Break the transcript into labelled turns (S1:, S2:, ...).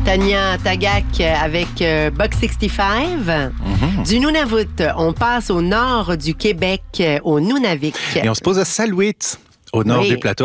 S1: Tania Tagaq avec Buck 65. Du Nunavut, on passe au nord du Québec, au Nunavik.
S2: Et on se pose à Salouit, au nord
S1: Oui.
S2: du plateau.